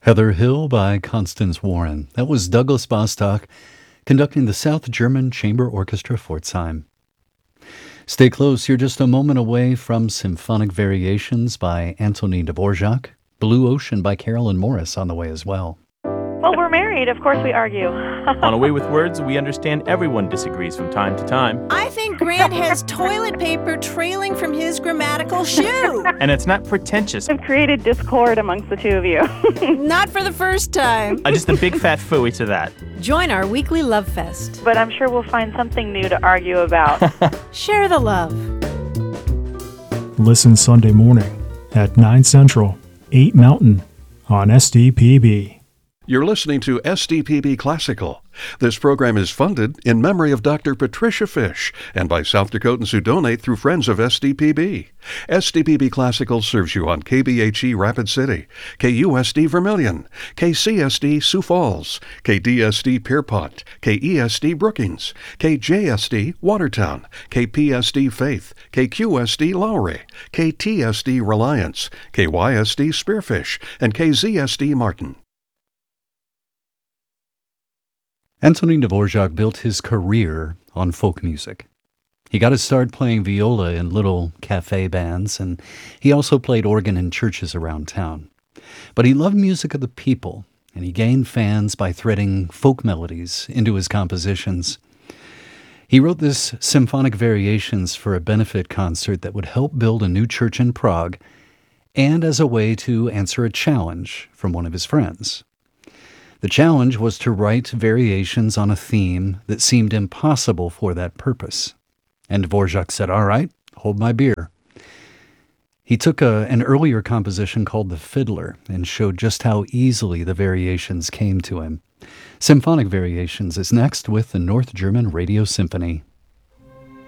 Heather Hill by Constance Warren. That was Douglas Bostock conducting the South German Chamber Orchestra Pforzheim. Stay close, you're just a moment away from Symphonic Variations by Antonin Dvorak, Blue Ocean by Carolyn Morris on the way as well. Well, we're married. Of course we argue. On A Way with Words, we understand everyone disagrees from time to time. I think Grant has toilet paper trailing from his grammatical shoe. And it's not pretentious. I've created discord amongst the two of you. Not for the first time. Just a big fat phooey to that. Join our weekly love fest. But I'm sure we'll find something new to argue about. Share the love. Listen Sunday morning at 9 Central, 8 Mountain on SDPB. You're listening to SDPB Classical. This program is funded in memory of Dr. Patricia Fish and by South Dakotans who donate through Friends of SDPB. SDPB Classical serves you on KBHE Rapid City, KUSD Vermilion, KCSD Sioux Falls, KDSD Pierpont, KESD Brookings, KJSD Watertown, KPSD Faith, KQSD Lowry, KTSD Reliance, KYSD Spearfish, and KZSD Martin. Antonin Dvorak built his career on folk music. He got his start playing viola in little cafe bands, and he also played organ in churches around town. But he loved music of the people, and he gained fans by threading folk melodies into his compositions. He wrote this Symphonic Variations for a benefit concert that would help build a new church in Prague, and as a way to answer a challenge from one of his friends. The challenge was to write variations on a theme that seemed impossible for that purpose. And Dvorak said, "All right, hold my beer." He took an earlier composition called The Fiddler and showed just how easily the variations came to him. Symphonic Variations is next with the North German Radio Symphony.